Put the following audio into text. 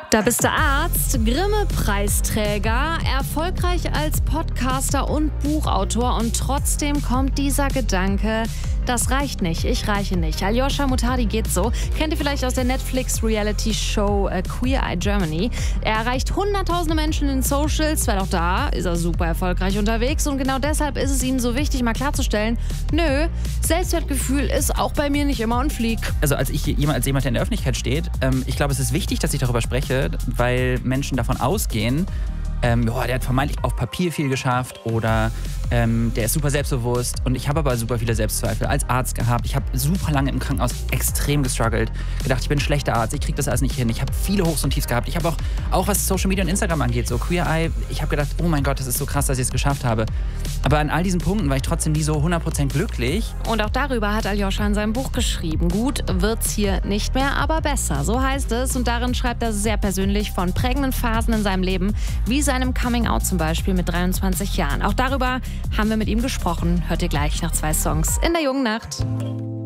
Da bist du Arzt, Grimme-Preisträger, erfolgreich als Podcaster und Buchautor und trotzdem kommt dieser Gedanke, das reicht nicht, ich reiche nicht. Aljoscha Muhtadi geht so. Kennt ihr vielleicht aus der Netflix-Reality-Show Queer Eye Germany. Er erreicht hunderttausende Menschen in den Socials, weil auch da ist er super erfolgreich unterwegs und genau deshalb ist es ihm so wichtig, mal klarzustellen, nö, Selbstwertgefühl ist auch bei mir nicht immer on fleek. Also als jemand, der in der Öffentlichkeit steht, ich glaube, es ist wichtig, dass ich darüber spreche, weil Menschen davon ausgehen, der hat vermeintlich auf Papier viel geschafft oder der ist super selbstbewusst und ich habe aber super viele Selbstzweifel als Arzt gehabt. Ich habe super lange im Krankenhaus extrem gestruggelt, gedacht, ich bin ein schlechter Arzt, ich kriege das alles nicht hin. Ich habe viele Hochs und Tiefs gehabt. Ich habe auch was Social Media und Instagram angeht, so Queer Eye, ich habe gedacht, oh mein Gott, das ist so krass, dass ich es geschafft habe. Aber an all diesen Punkten war ich trotzdem nie so 100% glücklich. Und auch darüber hat Aljoscha in seinem Buch geschrieben. Gut wird's hier nicht mehr, aber besser. So heißt es. Und darin schreibt er sehr persönlich von prägenden Phasen in seinem Leben, wie seinem Coming-out zum Beispiel mit 23 Jahren. Auch darüber haben wir mit ihm gesprochen. Hört ihr gleich nach 2 Songs in der jungen Nacht.